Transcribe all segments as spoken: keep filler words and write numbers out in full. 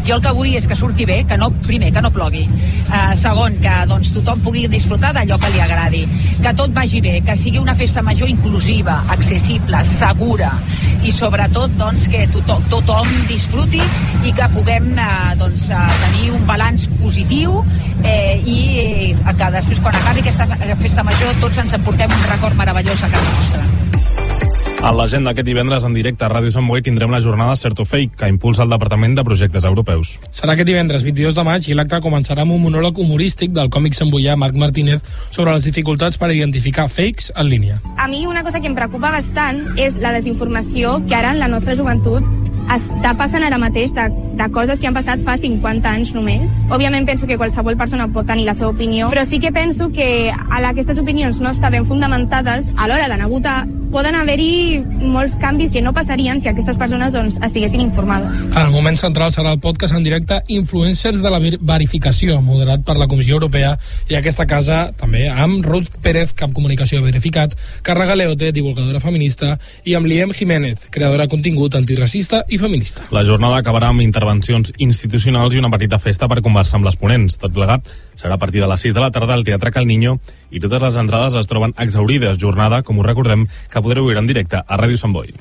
Jo el que vull és que surti bé, que no, primer, que no plogui. Uh, segon, que doncs, tothom pugui disfrutar d'allò que li agradi. Que tot vagi bé, que sigui una festa major inclusiva, accessible, segura i sobretot doncs, que tothom, tothom disfruti i que puguem eh, doncs, tenir un balanç positiu eh, i eh, que després quan acabi aquesta festa major tots ens emportem un record meravellós a casa nostra. A l'agenda aquest divendres en directe a Ràdio Sant Boi tindrem la jornada Cert o Fake, que impulsa el Departament de Projectes Europeus. Serà aquest divendres vint-i-dos de maig i l'acte començarà amb un monòleg humorístic del còmic samboià Marc Martínez sobre les dificultats per identificar fakes en línia. A mi una cosa que em preocupa bastant és la desinformació que ara en la nostra joventut està passant ara mateix de, de coses que han passat fa cinquanta anys només. Òbviament penso que qualsevol persona pot tenir la seva opinió, però sí que penso que a aquestes opinions no estan ben fundamentades, a l'hora d'anar a votar poden haver-hi molts canvis que no passarien si aquestes persones doncs, estiguessin informades. El moment central serà el podcast en directe Influencers de la Verificació, moderat per la Comissió Europea i aquesta casa també amb Ruth Pérez, cap comunicació verificat, Càrrega Leote, divulgadora feminista, i amb Liem Jiménez, creadora de contingut antiracista i feminista. La jornada acabarà amb intervencions institucionals i una petita festa per conversar amb les ponents. Tot plegat serà a partir de les sis de la tarda al Teatre Cal Niño i totes les entrades es troben exhaurides. Jornada, com us recordem, que podreu veure en directe a Ràdio Sant Boi.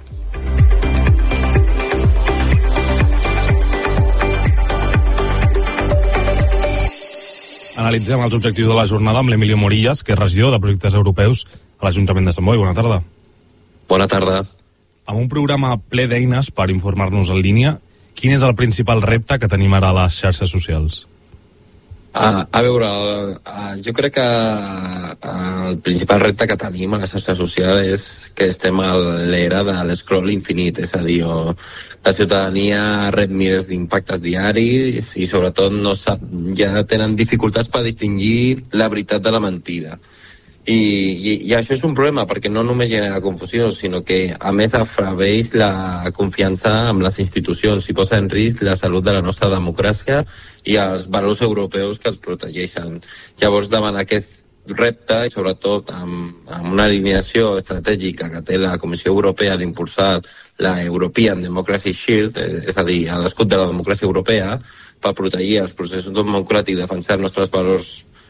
Analitzem els objectius de la jornada amb l'Emilio Morillas, que és regidor de Projectes Europeus a l'Ajuntament de Sant Boi. Bona tarda. Bona tarda. Amb un programa ple d'eines per informar-nos en línia, quin és el principal repte que tenim ara a les xarxes socials? A, a veure, a, jo crec que a, el principal repte que tenim a la xarxa social és que estem a l'era de l'escroll infinit, és a dir, o, la ciutadania rep milers d'impactes diaris i sobretot no sap, ja tenen dificultats per distingir la veritat de la mentida. I, i, i això és un problema perquè no només genera confusió, sinó que a més afraeix la confiança en les institucions i posa en risc la salut de la nostra democràcia i els valors europeus que els protegeixen. Llavors, davant aquest repte, i sobretot amb, amb una alineació estratègica que té la Comissió Europea d'impulsar la European Democracy Shield, és a dir, l'escut de la democràcia europea, per protegir els processos democràtics i defensar els nostres valors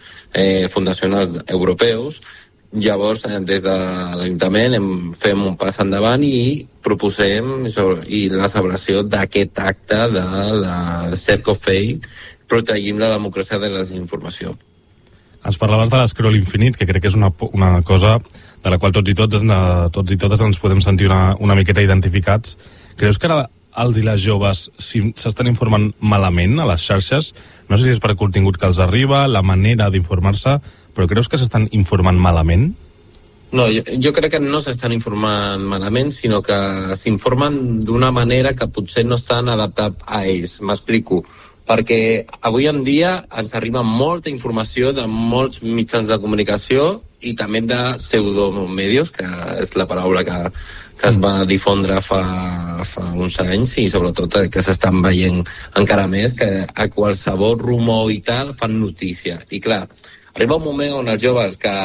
Eh, fundacionals europeus. Llavors, eh, des de l'Ajuntament hem, fem un pas endavant i proposem sobre, i la celebració d'aquest acte de la Cert o Fake, protegim la democràcia de la desinformació. Ens parlaves de l'escroll infinit, que crec que és una, una cosa de la qual tots i, tots, tots i totes ens podem sentir una, una miqueta identificats. Creus que ara els i les joves s'estan informant malament a les xarxes? No sé si és per contingut que els arriba, la manera d'informar-se, però creus que s'estan informant malament? No, jo, jo crec que no s'estan informant malament, sinó que s'informen d'una manera que potser no estan adaptats a ells. M'explico. Perquè avui en dia ens arriba molta informació de molts mitjans de comunicació i també de pseudomedios, que és la paraula que, que es va difondre fa, fa uns anys i sobretot que s'estan veient encara més, que a qualsevol rumor i tal fan notícia. I clar, arriba un moment on els joves que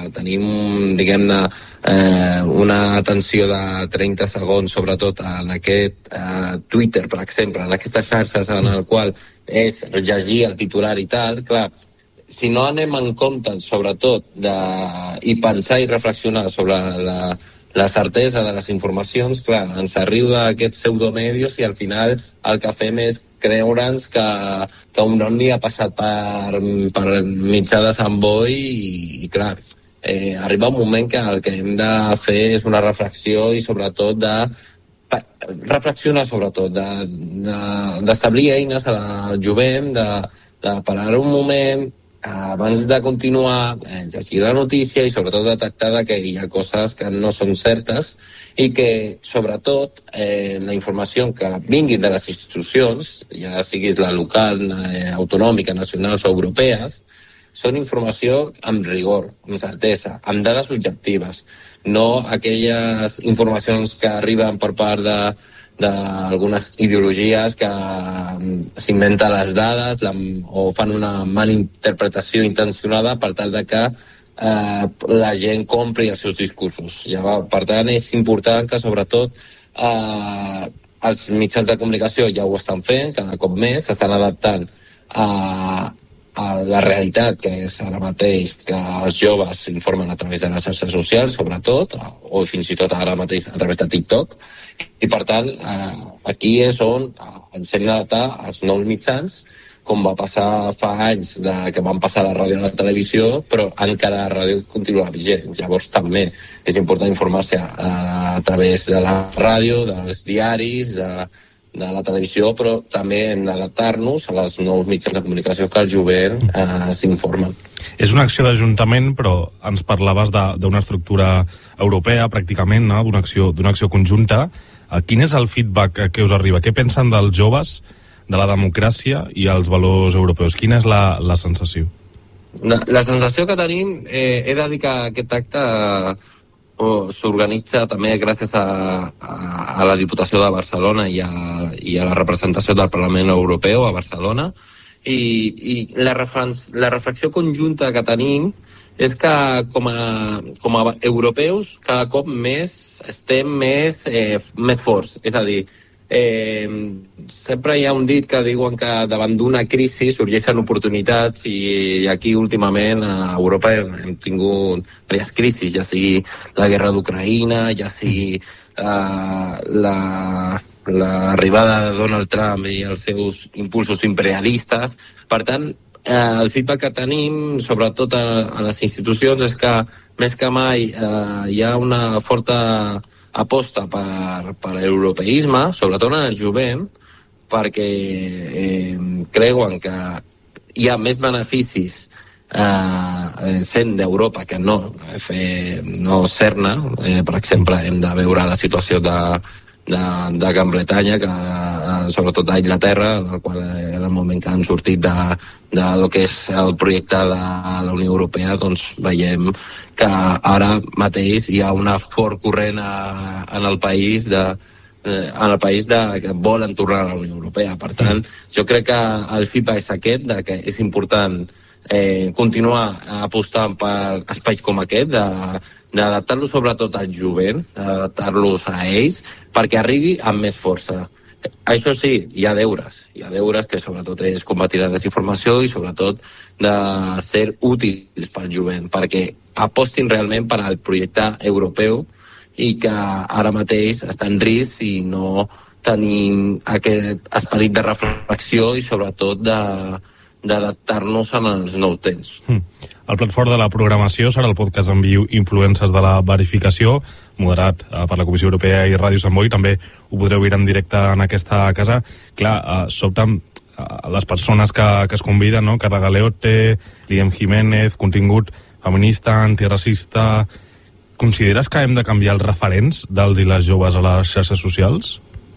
tenim, diguem-ne, eh, una atenció de trenta segons, sobretot en aquest eh, Twitter, per exemple, en aquestes xarxes en el qual és llegir el titular i tal, clar, si no anem en compte, sobretot, de, i pensar i reflexionar sobre la, la certesa de les informacions, clar, ens arriba aquests pseudomedios i al final el que fem és creure'ns que, que un ovni ha passat per, per mitjà de Sant Boi i, i clar, eh, arriba un moment que el que hem de fer és una reflexió i sobretot de reflexionar sobretot d'establir de, de, eines al jovent, de, de parar un moment abans de continuar, eh, llegir la notícia i sobretot detectar que hi ha coses que no són certes i que sobretot eh, la informació que vingui de les institucions, ja siguis la local, eh, autonòmica, nacionals o europees, són informació amb rigor, amb certesa, amb dades objectives, no aquelles informacions que arriben per part de d'algunes ideologies que s'inventen les dades la, o fan una mala interpretació intencionada per tal de que eh, la gent compri els seus discursos. Ja va, per tant, és important que sobretot eh, els mitjans de comunicació ja ho estan fent, cada cop més, s'estan adaptant a, a la realitat, que és ara mateix que els joves s'informen a través de les xarxes socials, sobretot, o fins i tot ara mateix a través de TikTok, i per tant, eh, aquí és on ens hem d'adaptar als nous mitjans, com va passar fa anys de, que van passar a la ràdio i a la televisió, però encara la ràdio continua vigent. Llavors també és important informar-se a, a través de la ràdio, dels diaris, de, de la televisió, però també hem d'adaptar-nos a les nous mitjans de comunicació que el jovent eh, s'informen. És una acció d'Ajuntament, però ens parlaves d'una estructura europea, pràcticament, no? d'una acció, d'una acció conjunta. Quin és el feedback que us arriba? Què pensen dels joves, de la democràcia i els valors europeus? Quina és la, la sensació? La, la sensació que tenim, eh, he de dir que aquest acte oh, s'organitza també gràcies a, a, a la Diputació de Barcelona i a, i a la representació del Parlament Europeu a Barcelona, i, i la, la reflexió conjunta que tenim és que com a, com a europeus cada cop més estem més, eh, més forts, és a dir, Eh, sempre hi ha un dit que diuen que davant d'una crisi sorgeixen oportunitats, i aquí últimament a Europa hem, hem tingut diverses crisis, ja sigui la guerra d'Ucraïna, ja sigui uh, la l'arribada de Donald Trump i els seus impulsos imperialistes. Per tant, eh, el feedback que tenim, sobretot a, a les institucions, és que més que mai eh, hi ha una forta aposta per, per l'europeisme, sobretot en el jovent, perquè eh, creuen que hi ha més beneficis eh, sent d'Europa que no, fer, no ser-ne. Eh, per exemple, hem de veure la situació de, de, de Gran Bretanya, que, eh, sobretot d'Anglaterra, en el qual en el moment que han sortit de, de lo que és el projecte de la Unió Europea, doncs veiem que ara mateix hi ha una fort corrent a, en el país de, eh, en el país de, que volen tornar a la Unió Europea. Per tant, jo crec que el feedback és aquest, de que és important eh, continuar apostant per espais com aquest, d'adaptar-los sobretot al jovent, d'adaptar-los a ells, perquè arribi amb més força. Això sí, hi ha deures, hi ha deures que sobretot és combatir la desinformació i sobretot de ser útils pel jovent, perquè apostin realment per al projecte europeu i que ara mateix està en risc i no tenim aquest esperit de reflexió i sobretot de d'adaptar-nos als nous temps. Mm. El plat fort de la programació serà el podcast en viu Influències de la Verificació, moderat eh, per la Comissió Europea i Ràdio Sant Boi. També ho podreu veure en directe en aquesta casa. Clar, eh, sobten eh, les persones que, que es conviden, no? Carla Galeote, Liam Jiménez, contingut feminista, antiracista. Consideres que hem de canviar els referents dels i les joves a les xarxes socials?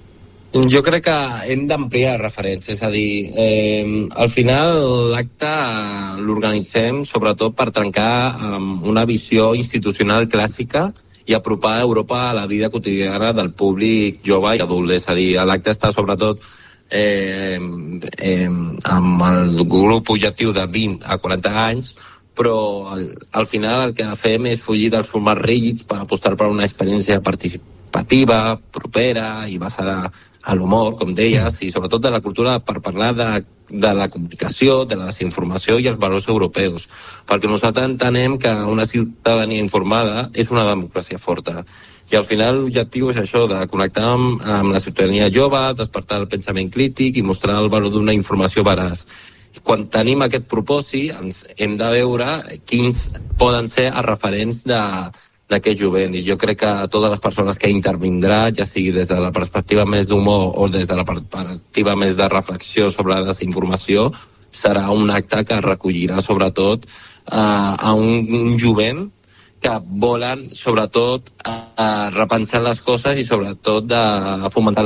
Jo crec que hem d'ampliar referents, és a dir, eh, al final l'acte l'organitzem sobretot per trencar amb una visió institucional clàssica i apropar Europa a la vida quotidiana del públic jove i adult. És a dir, l'acte està sobretot eh, eh, amb el grup objectiu de vint a quaranta anys, però al, al final el que fem és fugir dels formats rígids per apostar per una experiència participativa, propera i basada a l'humor, com deies, i sobretot de la cultura per parlar de, de la comunicació, de la desinformació i els valors europeus. Perquè nosaltres entenem que una ciutadania informada és una democràcia forta. I al final l'objectiu és això, de connectar amb, amb la ciutadania jove, despertar el pensament crític i mostrar el valor d'una informació veraç. Quan tenim aquest propòsit, ens hem de veure quins poden ser els referents de d'aquest jovent, i jo crec que totes les persones que intervindrà, ja sigui des de la perspectiva més d'humor o des de la perspectiva més de reflexió sobre la desinformació, serà un acte que recollirà sobretot eh, a un, un jovent que volen sobretot eh, repensar les coses i sobretot de fomentar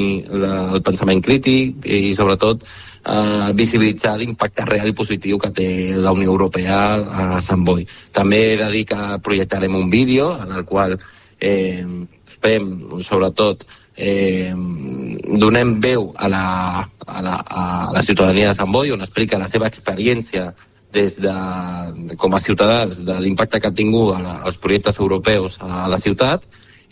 el pensament crític i sobretot Uh, visibilitzar l'impacte real i positiu que té la Unió Europea a Sant Boi. També he de dir que projectarem un vídeo en el qual eh, fem, sobretot, eh, donem veu a la, a, la, a la ciutadania de Sant Boi, on explica la seva experiència des de, com a ciutadans de l'impacte que ha tingut a la, als projectes europeus a la ciutat,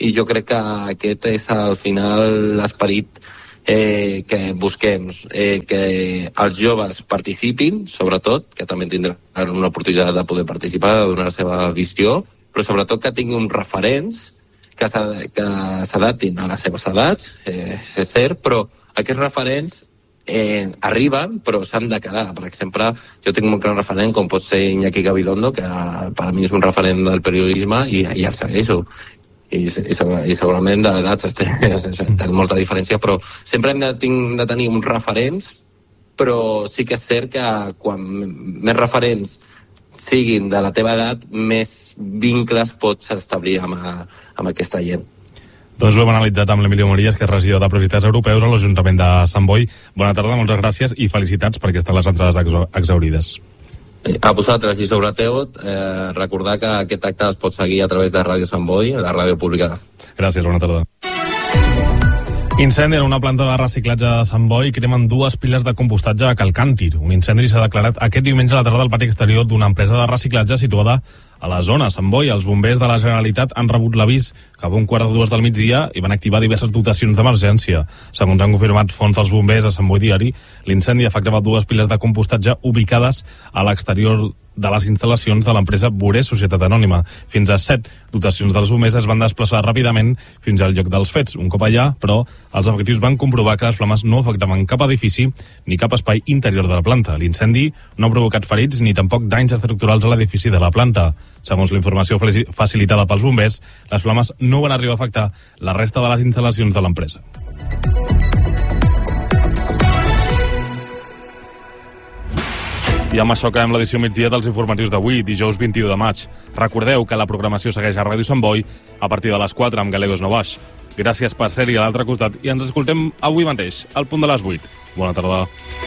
i jo crec que aquest és al final l'esperit eh, que busquem, eh, que els joves participin, sobretot, que també tindran una oportunitat de poder participar, de donar la seva visió, però sobretot que tinguin uns referents que s'adaptin a les seves edats, eh, és cert, però aquests referents eh, arriben, però s'han de quedar. Per exemple, jo tinc un gran referent com pot ser Iñaki Gabilondo, que per a mi és un referent del periodisme i, i el segueixo. I, i, i segurament d'edats tenim molta diferència, però sempre hem de, tinc, de tenir uns referents, però sí que és cert que quan més referents siguin de la teva edat, més vincles pots establir amb, amb aquesta gent. Doncs ho hem analitzat amb l'Emilio Morillas, que és regidor de Projectes Europeus a l'Ajuntament de Sant Boi. Bona tarda, moltes gràcies i felicitats perquè estan les entrades exhaurides. A vosaltres i sobretot eh, recordar que aquest acte es pot seguir a través de Ràdio Sant Boi, la ràdio pública. Gràcies, bona tarda. Incendi en una planta de reciclatge de Sant Boi, cremen dues piles de compostatge a Calcàntir. Un incendi s'ha declarat aquest diumenge a la tarda al pati exterior d'una empresa de reciclatge situada a la zona. A Sant Boi, els bombers de la Generalitat han rebut l'avís cap a un quart de dues del migdia i van activar diverses dotacions d'emergència. Segons han confirmat fonts dels bombers a Sant Boi Diari, l'incendi afectava dues piles de compostatge ubicades a l'exterior de les instal·lacions de l'empresa Boré Societat Anònima. Fins a set dotacions dels bombers es van desplaçar ràpidament fins al lloc dels fets. Un cop allà, però, els efectius van comprovar que les flames no afectaven cap edifici ni cap espai interior de la planta. L'incendi no ha provocat ferits ni tampoc danys estructurals a l'edifici de la planta. Segons la informació facilitada pels bombers, les flames no van arribar a afectar la resta de les instal·lacions de l'empresa. I amb això acabem l'edició migdia dels informatius d'avui, dijous vint-i-u de maig. Recordeu que la programació segueix a Ràdio Sant Boi a partir de les quatre amb Galegos No Baix. Gràcies per ser-hi a l'altre costat i ens escoltem avui mateix, al punt de les vuit. Bona tarda.